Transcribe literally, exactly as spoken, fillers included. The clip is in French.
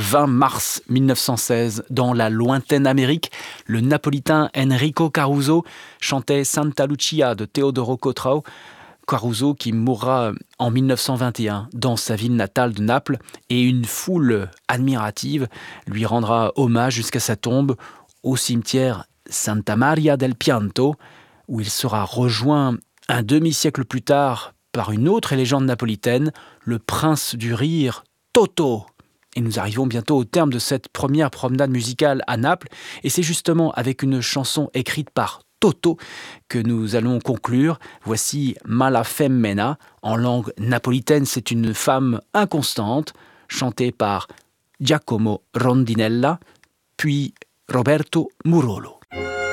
vingt mars mille neuf cent seize, dans la lointaine Amérique, le napolitain Enrico Caruso chantait Santa Lucia de Teodoro Cotrao. Caruso qui mourra en mille neuf cent vingt et un dans sa ville natale de Naples, et une foule admirative lui rendra hommage jusqu'à sa tombe au cimetière Santa Maria del Pianto, où il sera rejoint un demi-siècle plus tard par une autre légende napolitaine, le prince du rire, Toto. Et nous arrivons bientôt au terme de cette première promenade musicale à Naples, et c'est justement avec une chanson écrite par Toto que nous allons conclure. Voici Mala Femmena. En langue napolitaine, c'est une femme inconstante, chantée par Giacomo Rondinella, puis Roberto Murolo.